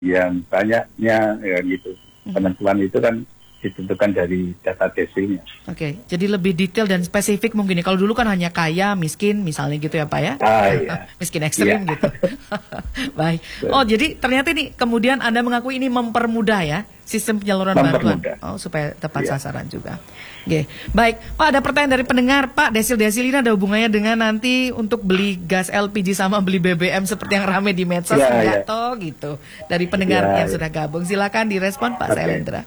yang banyaknya ya gitu. Penentuan itu kan ditentukan dari data desilnya. Oke, jadi lebih detail dan spesifik mungkin ya. Kalau dulu kan hanya kaya, miskin, misalnya gitu ya Pak ya? Iya. Miskin ekstrim gitu. Baik. Oh, jadi ternyata ini kemudian Anda mengakui ini mempermudah ya sistem penyaluran bantuan. Oh, supaya tepat sasaran juga. Oke, baik. Pak, ada pertanyaan dari pendengar. Pak, desil-desil ini ada hubungannya dengan nanti untuk beli gas LPG sama beli BBM seperti yang rame di medsos enggak toh gitu. Dari pendengar yang sudah gabung. Silakan direspon Pak Sailendra.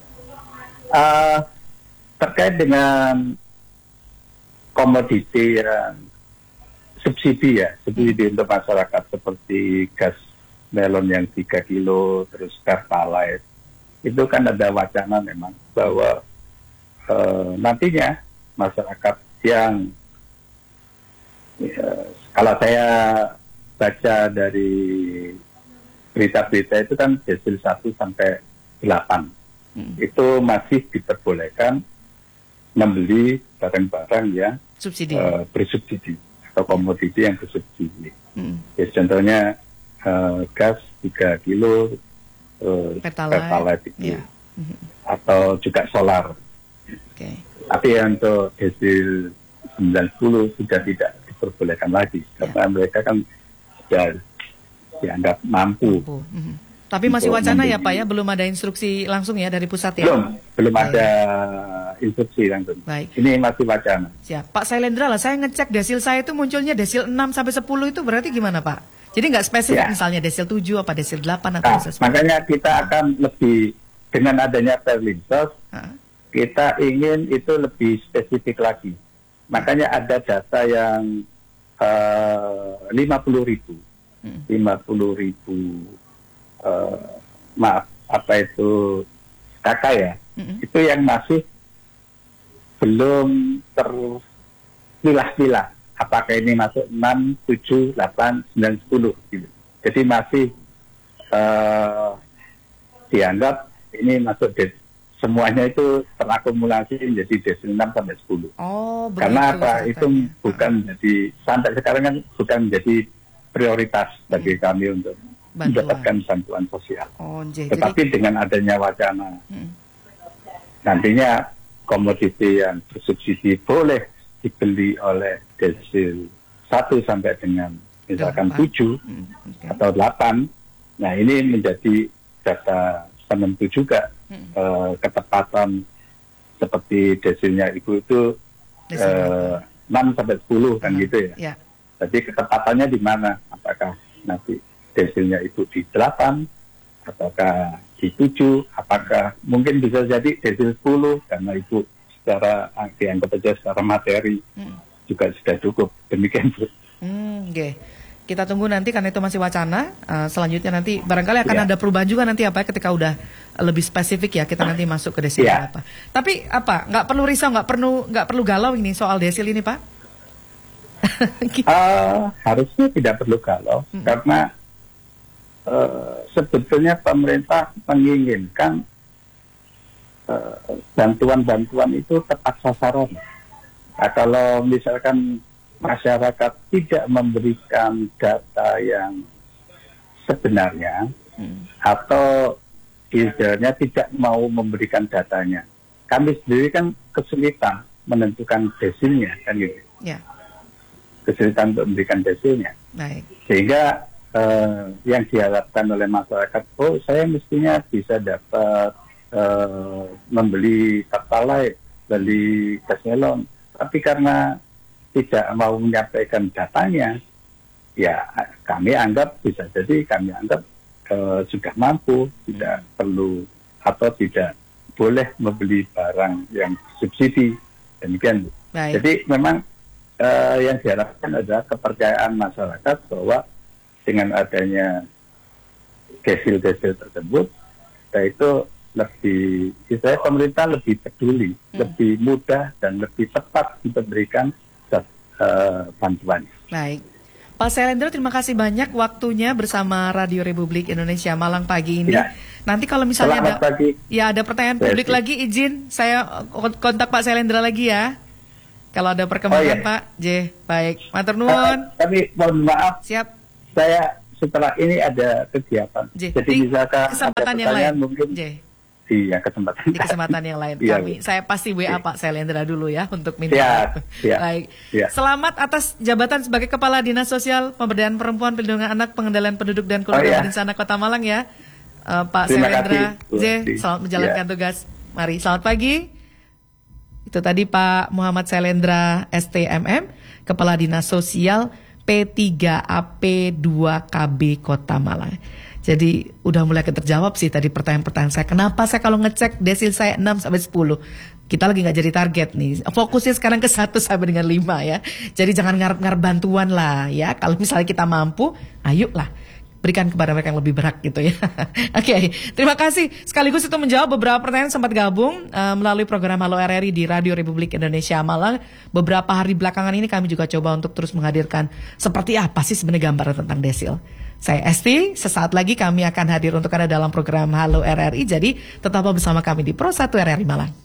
Terkait dengan komoditi yang subsidi untuk masyarakat seperti gas melon yang 3 kilo, terus Pertalite, itu kan ada wacana memang bahwa nantinya masyarakat yang kalau saya baca dari berita-berita itu kan desil 1 sampai 8 itu masih diperbolehkan membeli barang-barang yang bersubsidi atau komoditi yang bersubsidi. Ya, contohnya gas 3 kilo, Pertalite itu, atau juga solar. Tapi untuk desil 90 sudah tidak diperbolehkan lagi karena mereka kan sudah dianggap mampu. Tapi masih wacana ya Pak ya, belum ada instruksi langsung ya dari pusat ya? Belum ada instruksi langsung. Baik. Ini masih wacana. Siap. Pak Sailendra lah, saya ngecek desil saya itu munculnya desil 6 sampai 10 itu berarti gimana Pak? Jadi nggak spesifik misalnya desil 7 apa desil 8 atau desil 10. Makanya kita akan lebih, dengan adanya Perlinsos, kita ingin itu lebih spesifik lagi. Makanya ada data yang 50.000. 50.000 kakak ya, itu yang masih belum terpilah-pilah apakah ini masuk 6, 7, 8, 9, 10 gitu. Jadi masih dianggap ini masuk semuanya itu terakumulasi menjadi desil 6 sampai 10. Oh, begitu. Karena apa? Itu bukan jadi, sampai sekarang kan bukan menjadi prioritas bagi kami untuk mendapatkan bantuan sosial. Tetapi dengan adanya wacana nantinya komoditi yang bersubsidi boleh dibeli oleh desil 1 sampai dengan misalkan 7 atau 8. Nah, ini menjadi data penentu juga ketepatan seperti desilnya Ibu itu 6 sampai 10 kan gitu ya. Jadi ketepatannya di mana? Apakah nanti desilnya itu di 8, apakah di 7, apakah mungkin bisa jadi desil 10 karena itu secara dianggap saja secara materi juga sudah cukup. Demikian Bu. Kita tunggu nanti karena itu masih wacana. Selanjutnya nanti barangkali akan ada perubahan juga nanti apa ketika udah lebih spesifik ya kita nanti masuk ke desil apa. Tapi apa? Nggak perlu risau, nggak perlu galau ini soal desil ini Pak? Harusnya tidak perlu galau karena sebetulnya pemerintah menginginkan bantuan-bantuan itu tepat sasaran. Nah, kalau misalkan masyarakat tidak memberikan data yang sebenarnya atau istilahnya tidak mau memberikan datanya, kami sendiri kan kesulitan menentukan desilnya kan gitu. Kesulitan untuk memberikan desilnya. Sehingga yang diharapkan oleh masyarakat, saya mestinya bisa dapat membeli Pertalite, beli gas melon, tapi karena tidak mau menyampaikan datanya, ya kami anggap bisa jadi kami anggap sudah mampu, tidak perlu atau tidak boleh membeli barang yang subsidi. Demikian. Jadi memang yang diharapkan adalah kepercayaan masyarakat bahwa dengan adanya desil-desil tersebut, itu lebih, saya pemerintah lebih peduli, lebih mudah dan lebih tepat untuk memberikan bantuan. Baik, Pak Sailendra, terima kasih banyak waktunya bersama Radio Republik Indonesia Malang pagi ini. Nanti kalau misalnya ada pertanyaan publik lagi, izin saya kontak Pak Sailendra lagi ya. Kalau ada perkembangan Pak Baik, matur nuwun. Tapi mohon maaf. Siap. Saya setelah ini ada kegiatan. Jadi misalkan kesempatan ada yang lain mungkin iya kesempatan. Di kesempatan yang lain saya pasti WA Pak Sailendra dulu ya untuk minta. Baik. Selamat atas jabatan sebagai Kepala Dinas Sosial Pemberdayaan Perempuan, Perlindungan Anak, Pengendalian Penduduk dan Keluarga Berencana Kota Malang ya. Pak Sailendra selamat menjalankan tugas. Mari, selamat pagi. Itu tadi Pak Muhammad Sailendra STMM, Kepala Dinas Sosial P3AP2KB Kota Malang. Jadi udah mulai terjawab sih tadi pertanyaan-pertanyaan saya. Kenapa saya kalau ngecek desil saya 6 sampai 10? Kita lagi nggak jadi target nih. Fokusnya sekarang ke 1 sampai dengan 5 ya. Jadi jangan ngarep-ngarep bantuan lah ya. Kalau misalnya kita mampu, ayolah berikan kepada mereka yang lebih berat gitu ya. Oke, terima kasih. Sekaligus itu menjawab beberapa pertanyaan sempat gabung melalui program Halo RRI di Radio Republik Indonesia Malang. Beberapa hari belakangan ini kami juga coba untuk terus menghadirkan seperti apa sih sebenarnya gambaran tentang desil. Saya Esti, sesaat lagi kami akan hadir untuk Anda dalam program Halo RRI. Jadi tetaplah bersama kami di Pro 1 RRI Malang.